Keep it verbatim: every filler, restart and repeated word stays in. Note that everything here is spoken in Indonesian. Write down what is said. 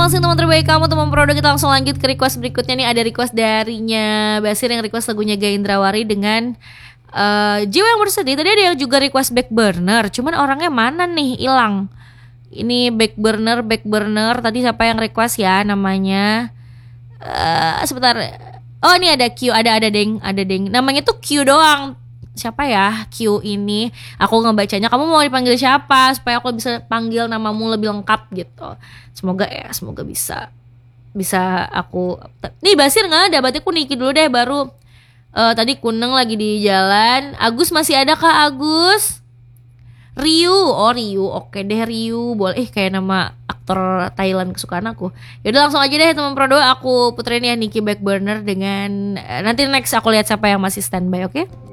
kasih teman terbaik kamu, teman produk. Kita langsung lanjut ke request berikutnya nih. Ada request darinya Basir yang request lagunya Gaindrawari dengan uh, Jiwa Yang Bersedih. Tadi ada yang juga request Back Burner, cuman orangnya mana nih, hilang. Ini Back Burner, Back Burner. Tadi siapa yang request ya namanya? Uh, sebentar. Oh ini ada Q, ada ada deng, ada deng. Namanya tuh Q doang. Siapa ya Q ini? Aku ngebacanya. Kamu mau dipanggil siapa supaya aku bisa panggil namamu lebih lengkap gitu. Semoga ya, semoga bisa bisa aku. Nih Basir nggak ada, berarti aku niki dulu deh baru. Uh, tadi Kuneng lagi di jalan. Agus masih ada kah Agus? Ryu, oh Ryu, oke deh Ryu, boleh. Eh kayak nama aktor Thailand kesukaan aku. Yaudah langsung aja deh teman Pro dua, aku puterin ya Niki Back Burner dengan uh, nanti next aku lihat siapa yang masih standby, oke? Okay?